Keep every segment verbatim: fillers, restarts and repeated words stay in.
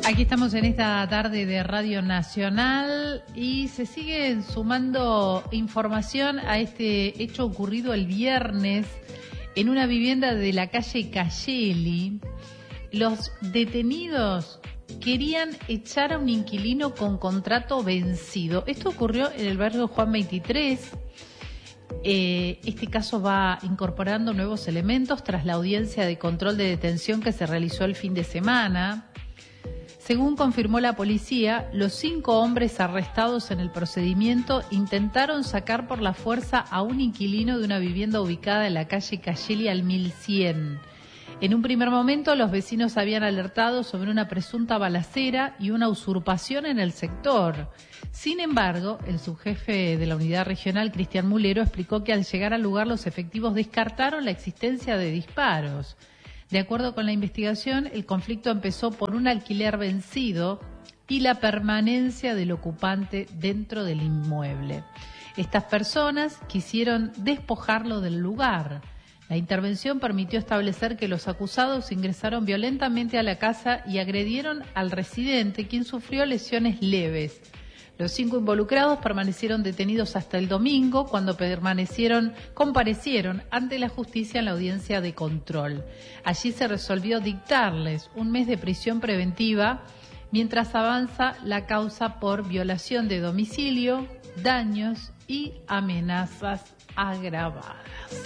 Aquí estamos en esta tarde de Radio Nacional y se sigue sumando información a este hecho ocurrido el viernes en una vivienda de la calle Cayeli. Los detenidos querían echar a un inquilino con contrato vencido. Esto ocurrió en el barrio Juan veintitrés. Eh, este caso va incorporando nuevos elementos tras la audiencia de control de detención que se realizó el fin de semana. Según confirmó la policía, los cinco hombres arrestados en el procedimiento intentaron sacar por la fuerza a un inquilino de una vivienda ubicada en la calle Cayeli al mil cien. En un primer momento, los vecinos habían alertado sobre una presunta balacera y una usurpación en el sector. Sin embargo, el subjefe de la unidad regional, Cristian Mulero, explicó que al llegar al lugar los efectivos descartaron la existencia de disparos. De acuerdo con la investigación, el conflicto empezó por un alquiler vencido y la permanencia del ocupante dentro del inmueble. Estas personas quisieron despojarlo del lugar. La intervención permitió establecer que los acusados ingresaron violentamente a la casa y agredieron al residente, quien sufrió lesiones leves. Los cinco involucrados permanecieron detenidos hasta el domingo, cuando permanecieron, comparecieron ante la justicia en la audiencia de control. Allí se resolvió dictarles un mes de prisión preventiva, mientras avanza la causa por violación de domicilio, daños y amenazas agravadas.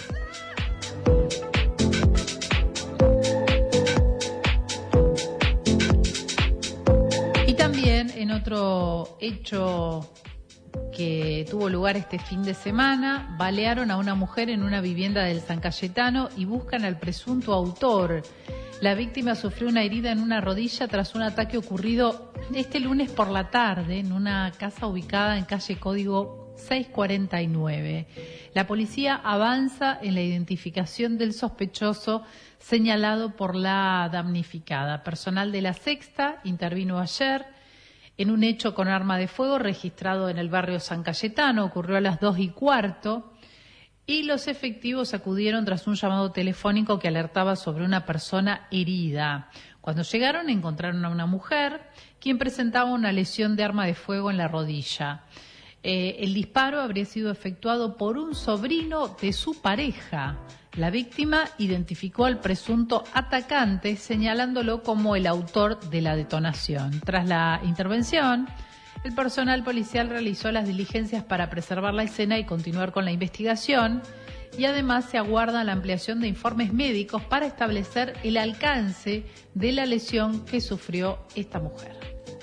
Y también en otro hecho que tuvo lugar este fin de semana, balearon a una mujer en una vivienda del San Cayetano y buscan al presunto autor. La víctima sufrió una herida en una rodilla tras un ataque ocurrido este lunes por la tarde en una casa ubicada en calle Código seiscientos cuarenta y nueve. La policía avanza en la identificación del sospechoso señalado por la damnificada. Personal de la Sexta intervino ayer en un hecho con arma de fuego registrado en el barrio San Cayetano. Ocurrió a las dos y cuarto y los efectivos acudieron tras un llamado telefónico que alertaba sobre una persona herida. Cuando llegaron encontraron a una mujer quien presentaba una lesión de arma de fuego en la rodilla. Eh, el disparo habría sido efectuado por un sobrino de su pareja. La víctima identificó al presunto atacante señalándolo como el autor de la detonación. Tras la intervención, el personal policial realizó las diligencias para preservar la escena y continuar con la investigación, y además se aguarda la ampliación de informes médicos para establecer el alcance de la lesión que sufrió esta mujer.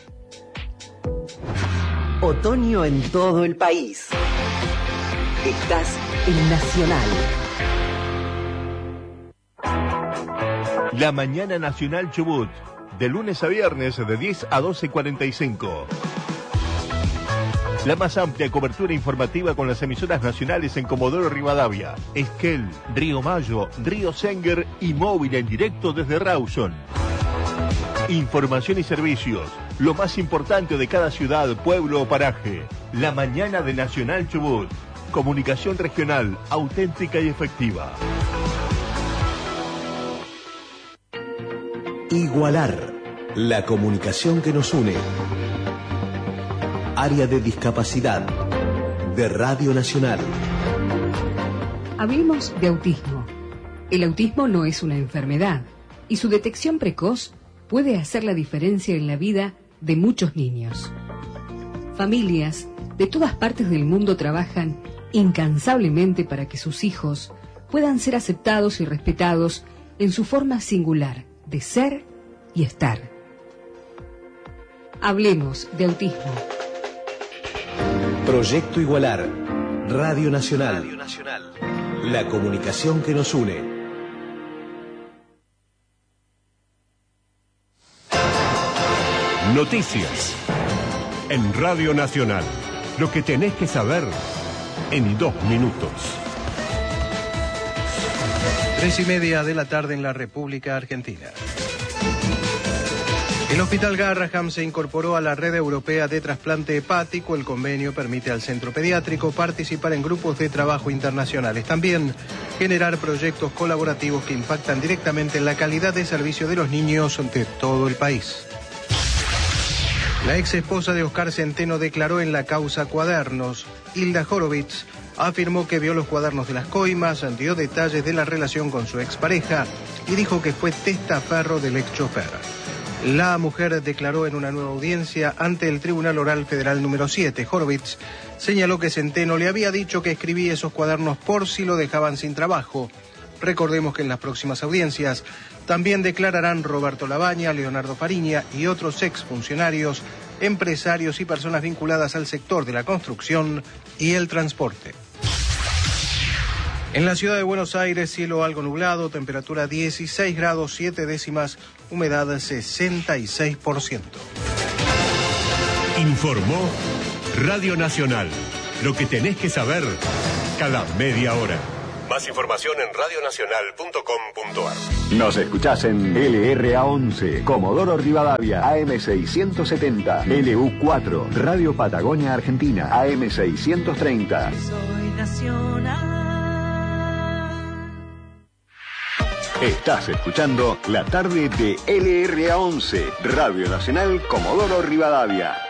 Otoño en todo el país. Estás en Nacional. La Mañana Nacional Chubut, de lunes a viernes de diez a doce cuarenta y cinco. La más amplia cobertura informativa con las emisoras nacionales en Comodoro Rivadavia, Esquel, Río Mayo, Río Senguer y móvil en directo desde Rawson. Información y servicios, lo más importante de cada ciudad, pueblo o paraje. La Mañana de Nacional Chubut. Comunicación regional, auténtica y efectiva. Igualar, la comunicación que nos une. Área de discapacidad de Radio Nacional. Hablemos de autismo. El autismo no es una enfermedad y su detección precoz puede hacer la diferencia en la vida de muchos niños. Familias de todas partes del mundo trabajan incansablemente para que sus hijos puedan ser aceptados y respetados en su forma singular de ser y estar. Hablemos de autismo. Proyecto Igualar, Radio Nacional. Radio Nacional. La comunicación que nos une. Noticias en Radio Nacional. Lo que tenés que saber en dos minutos. Tres y media de la tarde en la República Argentina. El Hospital Garraham se incorporó a la Red Europea de Trasplante Hepático. El convenio permite al centro pediátrico participar en grupos de trabajo internacionales. También generar proyectos colaborativos que impactan directamente en la calidad de servicio de los niños de todo el país. La ex esposa de Oscar Centeno declaró en la causa Cuadernos. Hilda Horowitz afirmó que vio los cuadernos de las coimas, dio detalles de la relación con su expareja y dijo que fue testaferro del ex chofer. La mujer declaró en una nueva audiencia ante el Tribunal Oral Federal número siete. Horowitz señaló que Centeno le había dicho que escribía esos cuadernos por si lo dejaban sin trabajo. Recordemos que en las próximas audiencias también declararán Roberto Labaña, Leonardo Fariña y otros exfuncionarios, empresarios y personas vinculadas al sector de la construcción y el transporte. En la ciudad de Buenos Aires, cielo algo nublado, temperatura dieciséis grados siete décimas, humedad sesenta y seis por ciento. Informó Radio Nacional. Lo que tenés que saber cada media hora. Más información en radio nacional punto com punto a r. Nos escuchás en L R A once, Comodoro Rivadavia, A M seiscientos setenta, L U cuatro, Radio Patagonia Argentina, A M seiscientos treinta. Soy nacional. Estás escuchando la tarde de L R A once, Radio Nacional Comodoro Rivadavia.